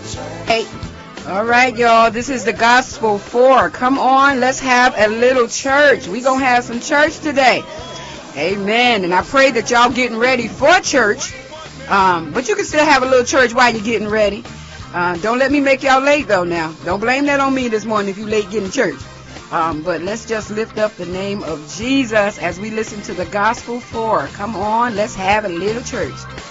Hey, all right, y'all. This is the gospel for. Come on, let's have a little church. We gonna have some church today. Amen. And I pray that y'all getting ready for church. But you can still have a little church while you're getting ready. Don't let me make y'all late though. Now, don't blame that on me this morning if you late getting to church. But let's just lift up the name of Jesus as we listen to the gospel for. Come on, let's have a little church.